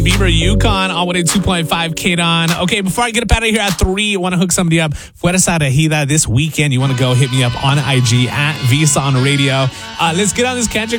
Beaver Yukon on 102.5 KDON. Okay, before I get up out of here at 3, I want to hook somebody up. Fuerza Regida this weekend. You want to go hit me up on IG at Visa on Radio. Let's get on this Kendrick